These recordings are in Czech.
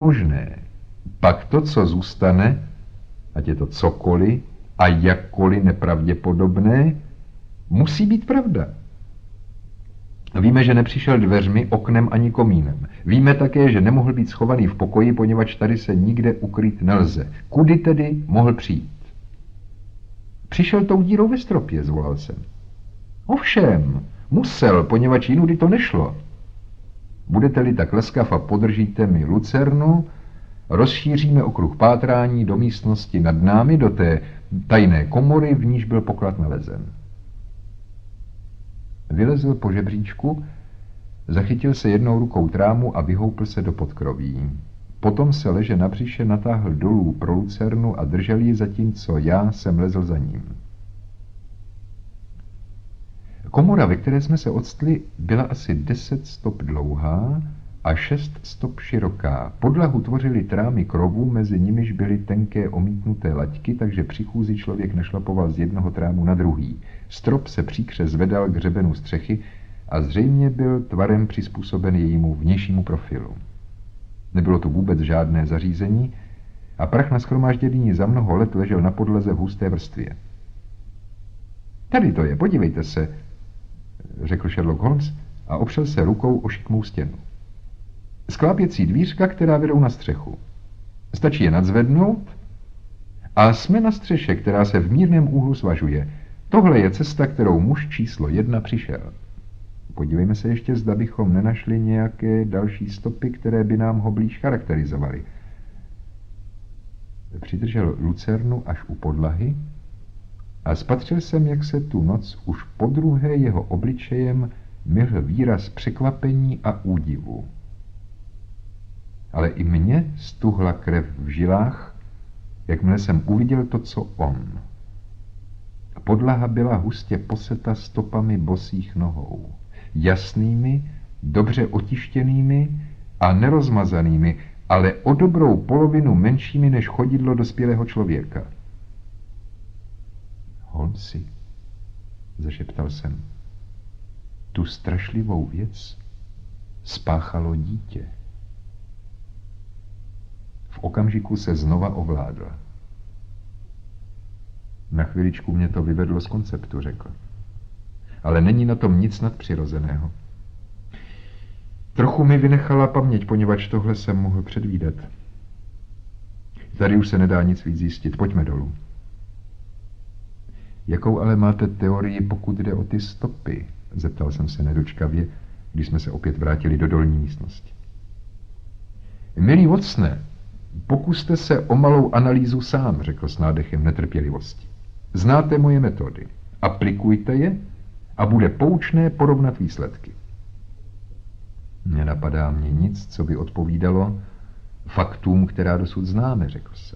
možné, pak to, co zůstane, ať je to cokoliv a jakkoliv nepravděpodobné, musí být pravda. Víme, že nepřišel dveřmi, oknem ani komínem. Víme také, že nemohl být schovaný v pokoji, poněvadž tady se nikde ukrýt nelze. Kudy tedy mohl přijít? Přišel tou dírou ve stropě, zvolal jsem. Ovšem, musel, poněvadž jinudy to nešlo. Budete-li tak laskav a podržíte mi lucernu, rozšíříme okruh pátrání do místnosti nad námi, do té tajné komory, v níž byl poklad nalezen. Vylezl po žebříčku, zachytil se jednou rukou trámu a vyhoupl se do podkroví. Potom se leže na břiše natáhl dolů pro lucernu a držel ji, zatímco já jsem lezl za ním. Komora, ve které jsme se octli, byla asi 10 stop dlouhá a 6 stop široká. Podlahu tvořily trámy krovů, mezi nimiž byly tenké omítnuté laťky, takže při chůzi člověk našlapoval z jednoho trámu na druhý. Strop se příkře zvedal k hřebenu střechy a zřejmě byl tvarem přizpůsoben jejímu vnějšímu profilu. Nebylo tu vůbec žádné zařízení a prach nashromážděný za mnoho let ležel na podlaze v husté vrstvě. Tady to je, podívejte se, řekl Sherlock Holmes a opřel se rukou o šikmou stěnu. Sklápěcí dvířka, která vedou na střechu. Stačí je nadzvednout a jsme na střeše, která se v mírném úhlu svažuje. Tohle je cesta, kterou muž číslo 1 přišel. Podívejme se ještě, zda bychom nenašli nějaké další stopy, které by nám ho blíž charakterizovaly. Přidržel lucernu až u podlahy a spatřil jsem, jak se tu noc už podruhé jeho obličejem myhl výraz překvapení a údivu. Ale i mně stuhla krev v žilách, jakmile jsem uviděl to, co on. Podlaha byla hustě poseta stopami bosých nohou. Jasnými, dobře otištěnými a nerozmazanými, ale o dobrou polovinu menšími než chodidlo dospělého člověka. Holmesi, zašeptal jsem, tu strašlivou věc spáchalo dítě. V okamžiku se znova ovládl. Na chviličku mě to vyvedlo z konceptu, řekl. Ale není na tom nic nadpřirozeného. Trochu mi vynechala paměť, poněvadž tohle jsem mohl předvídat. Tady už se nedá nic víc zjistit, pojďme dolů. Jakou ale máte teorii, pokud jde o ty stopy? Zeptal jsem se nedočkavě, když jsme se opět vrátili do dolní místnosti. Milý Watsone, pokuste se o malou analýzu sám, řekl s nádechem netrpělivosti. Znáte moje metody, aplikujte je a bude poučné porovnat výsledky. Nenapadá mě nic, co by odpovídalo faktům, která dosud známe, řekl jsem.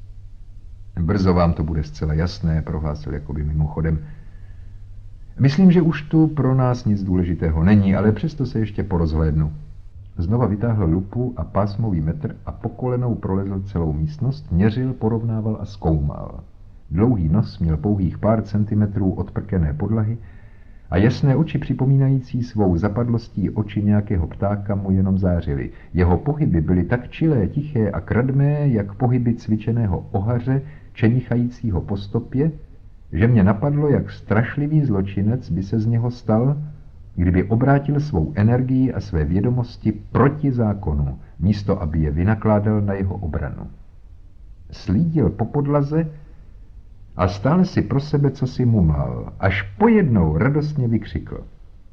Brzo vám to bude zcela jasné, prohlásil jakoby mimochodem. Myslím, že už tu pro nás nic důležitého není, ale přesto se ještě porozhlédnu. Znova vytáhl lupu a pásmový metr a po kolenou prolezl celou místnost, měřil, porovnával a zkoumal. Dlouhý nos měl pouhých pár centimetrů od prkené podlahy a jasné oči připomínající svou zapadlostí oči nějakého ptáka mu jenom zářily. Jeho pohyby byly tak čilé, tiché a kradmé, jak pohyby cvičeného ohaře, čenichajícího po stopě, že mě napadlo, jak strašlivý zločinec by se z něho stal, kdyby obrátil svou energii a své vědomosti proti zákonu, místo aby je vynakládal na jeho obranu. Slídil po podlaze a stále si pro sebe cosi mumlal, až pojednou radostně vykřikl.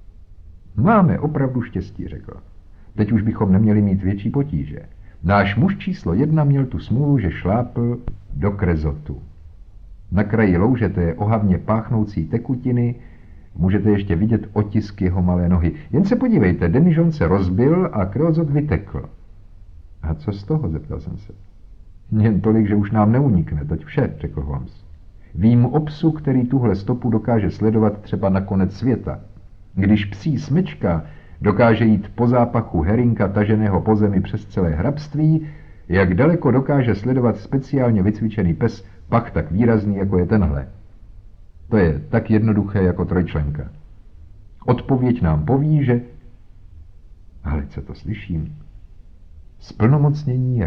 Máme opravdu štěstí, řekl. Teď už bychom neměli mít větší potíže. Náš muž číslo 1 měl tu smůlu, že šlápl do krezotu. Na kraji louže té ohavně páchnoucí tekutiny můžete ještě vidět otisk jeho malé nohy. Jen se podívejte, demižon se rozbil a kreozot vytekl. A co z toho, zeptal jsem se. Jen tolik, že už nám neunikne, toť vše, řekl Holmes. Vím o psu, který tuhle stopu dokáže sledovat třeba na konec světa. Když psí smečka dokáže jít po zápachu herinka taženého po zemi přes celé hrabství, jak daleko dokáže sledovat speciálně vycvičený pes, pak tak výrazný, jako je tenhle. To je tak jednoduché jako trojčlenka. Odpověď nám poví, že... Ale co to slyším? Splnomocnění